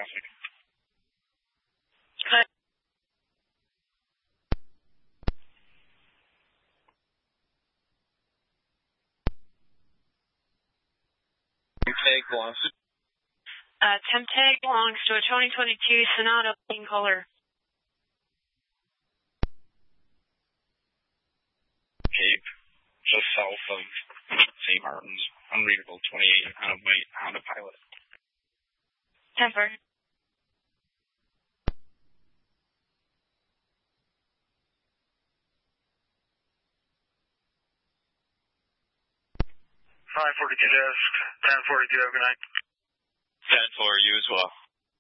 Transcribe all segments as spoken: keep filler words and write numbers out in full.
traffic. Cut. Tag belongs to? Uh, temp tag belongs to a twenty twenty-two Sonata in color. Cape, just south of Saint Martin's, unreadable twenty-eight on a white Honda Pilot. Temper. five forty-two desk, ten forty-two, have a good night. ten for you as well.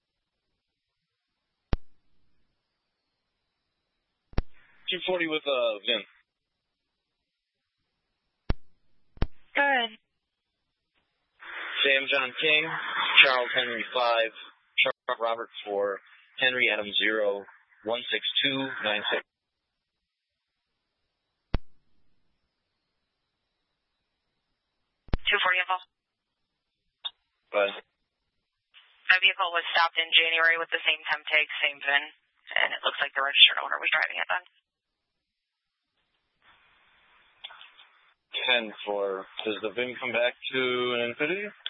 two forty with uh, Vin. Go ahead. Sam John King, Charles Henry five, Charles Robert four, Henry Adam zero, one six two nine six. two forty info. But My vehicle was stopped in January with the same temp tag, same V I N, and it looks like the registered owner was driving it then. ten for, does the V I N come back to an Infinity?